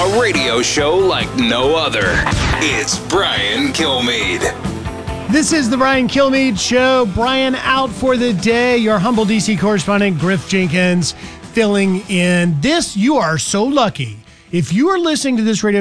A radio show like no other. It's Brian Kilmeade. This is the Brian Kilmeade Show. Brian out for the day. Your humble DC correspondent, Griff Jenkins, filling in. You are so lucky. If you are listening to this radio